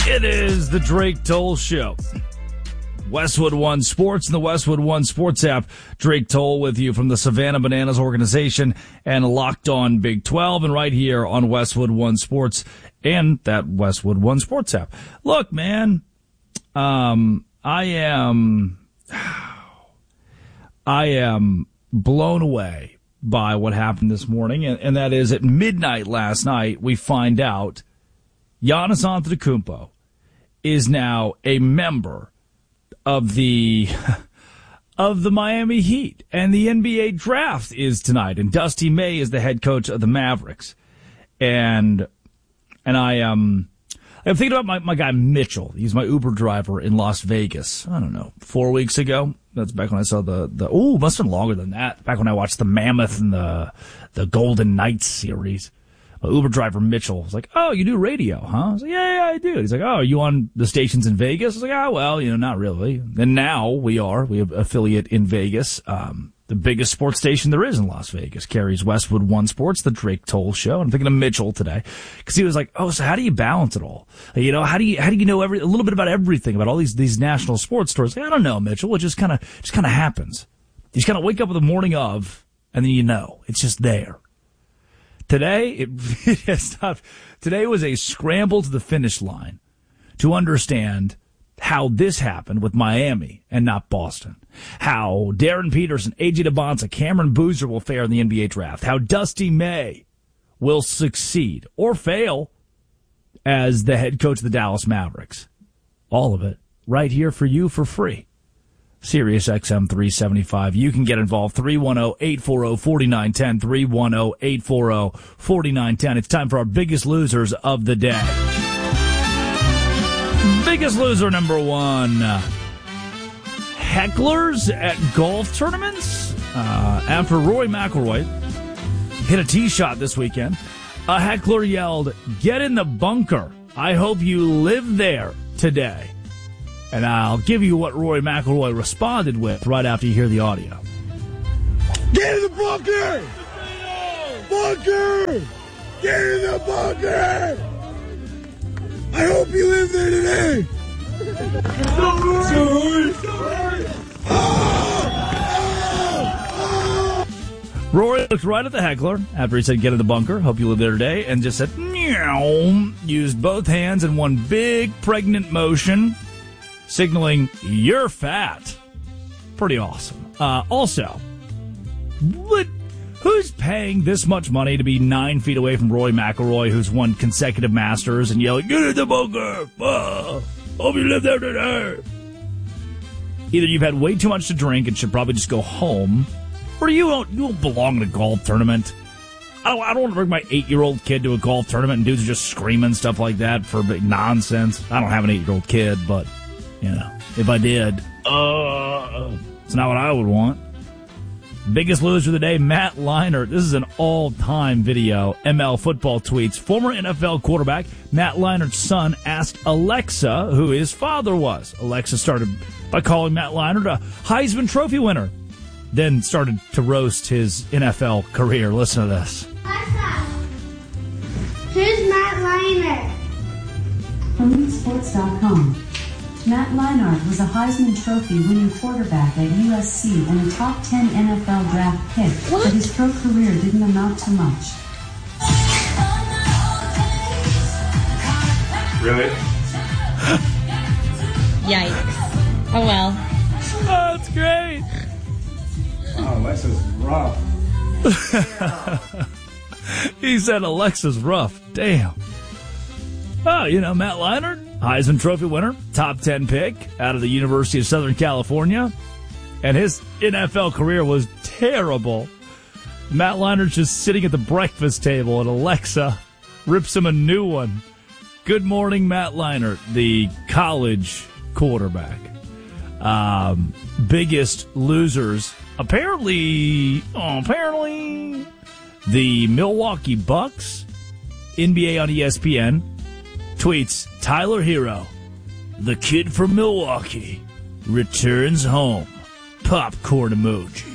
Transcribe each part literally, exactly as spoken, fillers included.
It is the Drake Toll Show. Westwood One Sports and the Westwood One Sports app. Drake Toll with you from the Savannah Bananas organization and Locked On Big twelve, and right here on Westwood One Sports and that Westwood One Sports app. Look, man, um, I am, I am blown away by what happened this morning, and, and that is at midnight last night, we find out Giannis Antetokounmpo is now a member of the of the Miami Heat, and the N B A draft is tonight, and Dusty May is the head coach of the Mavericks, and and I um I'm thinking about my my guy Mitchell. He's my Uber driver in Las Vegas. I don't know, four weeks ago. That's back when I saw the the oh, must have been longer than that. Back when I watched the Mammoth and the the Golden Knights series. My Uber driver Mitchell was like, "Oh, you do radio, huh?" I was like, "Yeah, yeah, I do." He's like, "Oh, are you on the stations in Vegas?" I was like, "Ah, well, you know, not really." And now we are. We have affiliate in Vegas. Um, the biggest sports station there is in Las Vegas carries Westwood One Sports, the Drake Toll Show. And I'm thinking of Mitchell today because he was like, "Oh, so how do you balance it all? You know, how do you how do you know every a little bit about everything about all these these national sports stories?" Like, I don't know, Mitchell. It just kind of just kind of happens. You just kind of wake up the morning of, and then you know it's just there. Today, it, it has not, today was a scramble to the finish line to understand how this happened with Miami and not Boston. How Darren Peterson, A J DeBonza, Cameron Boozer will fare in the N B A draft. How Dusty May will succeed or fail as the head coach of the Dallas Mavericks. All of it right here for you for free. Sirius X M three seventy-five. You can get involved. three one zero, eight four zero, four nine one zero. three one zero, eight four zero, four nine one zero. It's time for our biggest losers of the day. Biggest loser number one. Hecklers at golf tournaments. Uh, after Rory McIlroy hit a tee shot this weekend, a heckler yelled, "Get in the bunker. I hope you live there today." And I'll give you what Rory McIlroy responded with right after you hear the audio. Get in the bunker! Bunker! Get in the bunker! I hope you live there today! Sorry! Sorry! Rory looked right at the heckler after he said, "Get in the bunker, hope you live there today," and just said, "Meow," used both hands in one big pregnant motion, signaling, "You're fat." Pretty awesome. Uh, also, what, who's paying this much money to be nine feet away from Rory McIlroy, who's won consecutive Masters, and yelling, "Get in the bunker! Uh, hope you live there today"? Either you've had way too much to drink and should probably just go home, or you don't, you don't belong in a golf tournament. I don't, I don't want to bring my eight-year-old kid to a golf tournament and dudes are just screaming stuff like that for big nonsense. I don't have an eight-year-old kid, but you know, if I did, uh, it's not what I would want. Biggest loser of the day, Matt Leinart. This is an all-time video. M L football tweets. Former N F L quarterback Matt Leinart's son asked Alexa who his father was. Alexa started by calling Matt Leinart a Heisman Trophy winner, then started to roast his N F L career. Listen to this. Alexa, who's Matt Leinart? From League Sports dot com. Matt Leinart was a Heisman Trophy winning quarterback at U S C and a top ten N F L draft pick, what? But his pro career didn't amount to much. Really? Yikes. Oh well. Oh, that's great. Oh, Alexa's rough. He said Alexa's rough. Damn. Oh, you know, Matt Leinart, Heisman Trophy winner, top ten pick out of the University of Southern California. And his N F L career was terrible. Matt Leinart's just sitting at the breakfast table and Alexa rips him a new one. Good morning, Matt Leinart, the college quarterback. Um, biggest losers, apparently, oh, apparently, the Milwaukee Bucks. N B A on E S P N tweets, Tyler Hero, the kid from Milwaukee, returns home. Popcorn emoji.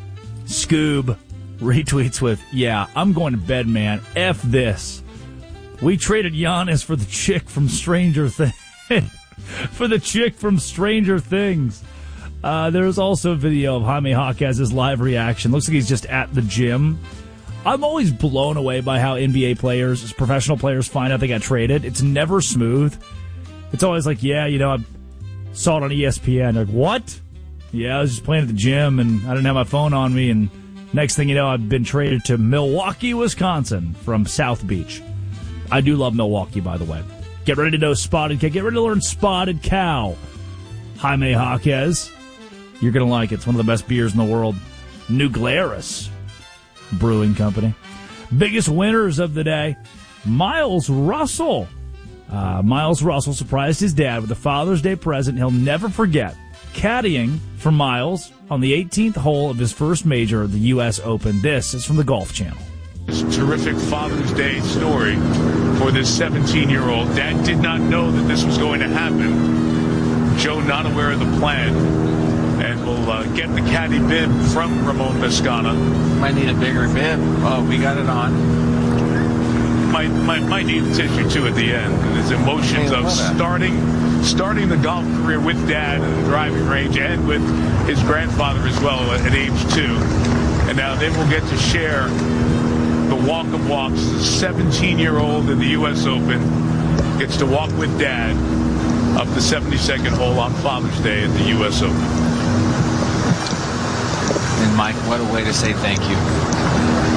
Scoob retweets with, yeah, I'm going to bed, man. F this. We traded Giannis for the chick from Stranger Things. for the chick from Stranger Things. Uh, there's also a video of Jaime Jaquez's live reaction. Looks like he's just at the gym. I'm always blown away by how N B A players, professional players, find out they got traded. It's never smooth. It's always like, yeah, you know, I saw it on E S P N. Like, what? Yeah, I was just playing at the gym, and I didn't have my phone on me, and next thing you know, I've been traded to Milwaukee, Wisconsin from South Beach. I do love Milwaukee, by the way. Get ready to know Spotted Cow. Get ready to learn Spotted Cow. Jaime Jaquez. You're going to like it. It's one of the best beers in the world. New Glarus Brewing Company. Biggest winners of the day. Miles Russell. Uh, Miles Russell surprised his dad with a Father's Day present he'll never forget. Caddying for Miles on the eighteenth hole of his first major, the U S Open. This is from the Golf Channel. It's a terrific Father's Day story for this seventeen-year-old. Dad did not know that this was going to happen. Joe not aware of the plan. And we'll uh, get the caddy bib from Ramon Vizcaino. Might need a bigger bib. Oh, we got it on. Might, might, might need tissue, too, at the end. And his emotions of starting starting the golf career with Dad in the driving range and with his grandfather as well at age two. And now they will get to share the walk of walks. The seventeen-year-old in the U S Open gets to walk with Dad up the seventy-second hole on Father's Day at the U S Open. And Mike, what a way to say thank you.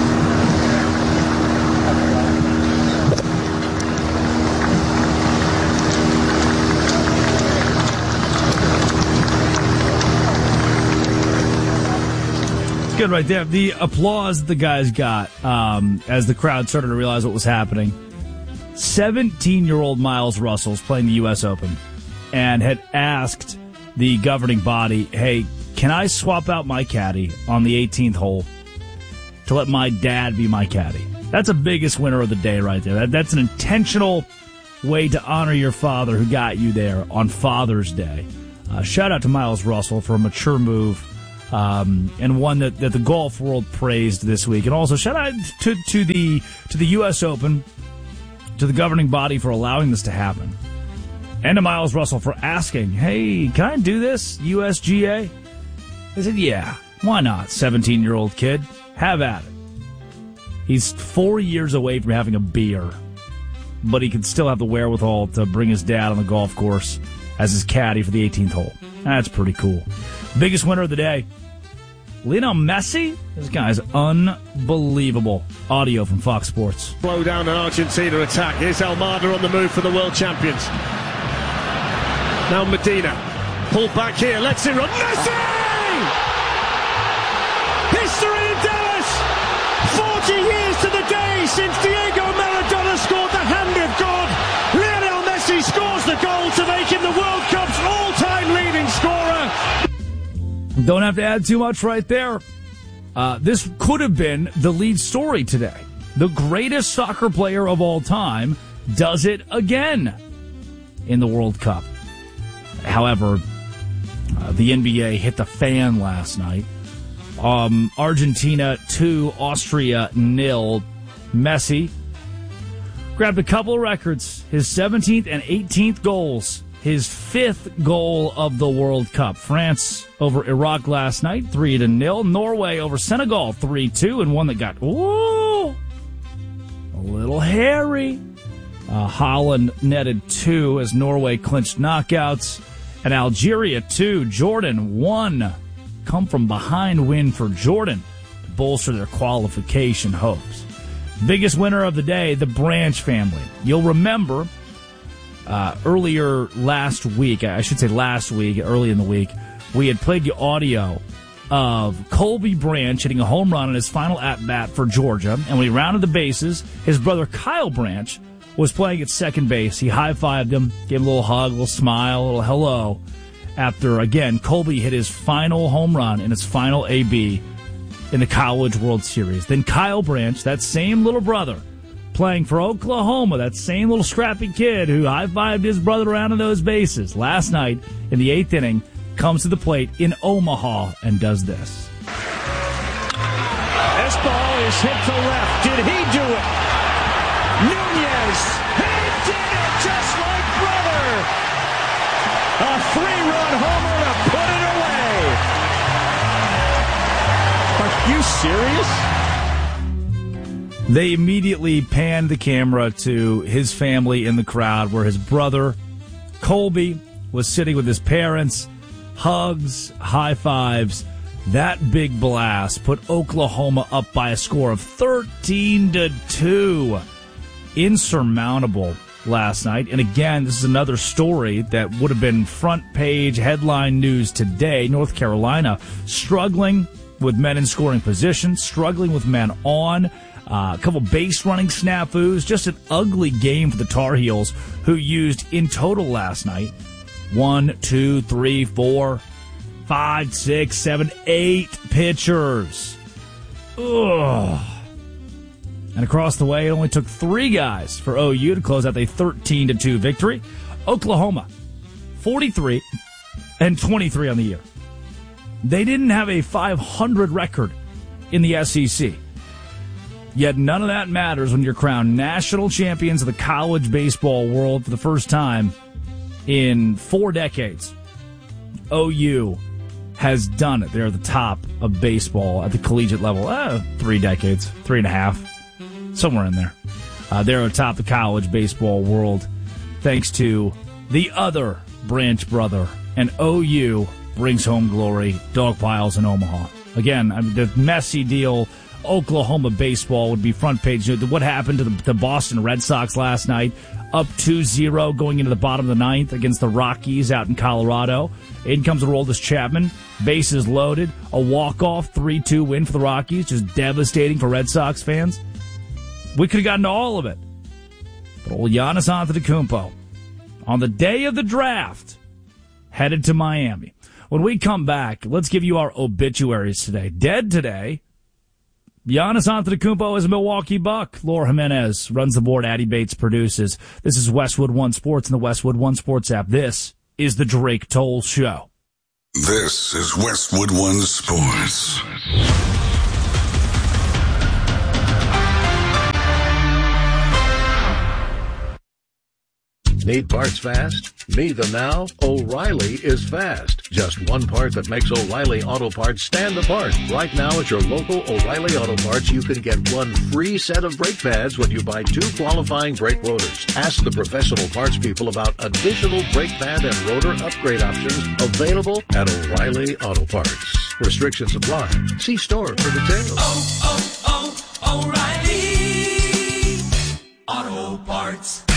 Good right there. The applause the guys got um, as the crowd started to realize what was happening. seventeen-year-old Miles Russell is playing the U S Open and had asked the governing body, hey, can I swap out my caddy on the eighteenth hole to let my dad be my caddy? That's the biggest winner of the day right there. That, that's an intentional way to honor your father who got you there on Father's Day. Uh, shout out to Miles Russell for a mature move. Um, and one that, that the golf world praised this week. And also shout out to, to the to the U S Open, to the governing body for allowing this to happen. And to Miles Russell for asking, hey, can I do this, U S G A? I said, yeah, why not, seventeen-year-old kid? Have at it. He's four years away from having a beer, but he can still have the wherewithal to bring his dad on the golf course as his caddy for the eighteenth hole. That's pretty cool. Biggest winner of the day, Lionel Messi. This guy's unbelievable. Audio from Fox Sports. Slow down an Argentina attack. Here's Almada on the move for the world champions. Now Medina. Pulled back here. Let's it run. Messi! History in Dallas! forty years to the day since Diego Maradona scored the hand of God. Lionel Messi scores the goal to make him the World Cup's all-time leading scorer. Don't have to add too much right there. Uh, this could have been the lead story today. The greatest soccer player of all time does it again in the World Cup. However, uh, the N B A hit the fan last night. Um, Argentina two, Austria nil. Messi grabbed a couple of records. His seventeenth and eighteenth goals. His fifth goal of the World Cup. France over Iraq last night, three to nil. Norway over Senegal, three two, and one that got, ooh, a little hairy. Uh, Holland netted two as Norway clinched knockouts. And Algeria two, Jordan one. Come from behind win for Jordan to bolster their qualification hopes. Biggest winner of the day, the Branch family. You'll remember uh, earlier last week, I should say last week, early in the week, we had played the audio of Colby Branch hitting a home run in his final at-bat for Georgia. And when he rounded the bases, his brother Kyle Branch was playing at second base. He high-fived him, gave him a little hug, a little smile, a little hello. After, again, Colby hit his final home run in his final A B in the College World Series. Then Kyle Branch, that same little brother, playing for Oklahoma, that same little scrappy kid who high-fived his brother around in those bases last night in the eighth inning, comes to the plate in Omaha and does this. This ball is hit to left. Did he do it? Nunez Jimenez. He did it just like brother. A three-run homer to put it away. Are you serious? They immediately panned the camera to his family in the crowd where his brother, Colby, was sitting with his parents. Hugs, high fives. That big blast put Oklahoma up by a score of thirteen to two. Insurmountable last night. And again, this is another story that would have been front page headline news today. North Carolina struggling with men in scoring position, struggling with men on. Uh, a couple base running snafus. Just an ugly game for the Tar Heels, who used in total last night one, two, three, four, five, six, seven, eight pitchers. Ugh. And across the way, it only took three guys for O U to close out a thirteen to two victory. Oklahoma, forty-three and twenty-three on the year. They didn't have a five hundred record in the S E C. Yet none of that matters when you're crowned national champions of the college baseball world for the first time in four decades. O U has done it. They're at the top of baseball at the collegiate level. Uh, three decades, three and a half, somewhere in there. Uh, they're atop the college baseball world thanks to the other Branch brother. And O U brings home glory, dog piles in Omaha. Again, I mean, the messy deal. Oklahoma baseball would be front page. What happened to the, the Boston Red Sox last night? Up two zero going into the bottom of the ninth against the Rockies out in Colorado. In comes Aroldis Chapman. Bases loaded. A walk-off three two win for the Rockies. Just devastating for Red Sox fans. We could have gotten to all of it. But old Giannis Antetokounmpo, on the day of the draft, headed to Miami. When we come back, let's give you our obituaries today. Dead today, Giannis Antetokounmpo is a Milwaukee Buck. Laura Jimenez runs the board. Addie Bates produces. This is Westwood One Sports and the Westwood One Sports app. This is the Drake Toll Show. This is Westwood One Sports. Need parts fast? Need them now? O'Reilly is fast. Just one part that makes O'Reilly Auto Parts stand apart. Right now at your local O'Reilly Auto Parts, you can get one free set of brake pads when you buy two qualifying brake rotors. Ask the professional parts people about additional brake pad and rotor upgrade options available at O'Reilly Auto Parts. Restrictions apply. See store for details. Oh, oh, oh, O'Reilly Auto Parts.